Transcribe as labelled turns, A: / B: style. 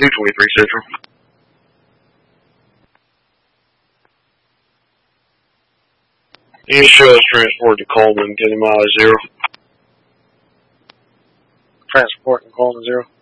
A: 223 Central. You show us transport to Coleman, get him out of 0.
B: Transport in Coleman 0.